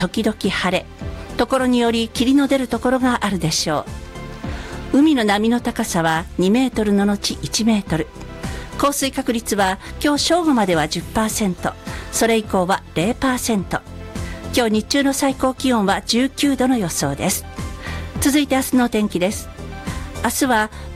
時々晴れ、ところにより霧の出るところがあるでしょう。海の波の高さは2メートルの後1メートル。降水確率は今日正午までは 10%、それ以降は 0%。今日日中の最高気温は19度の予想です。続いて明日の天気です。明日は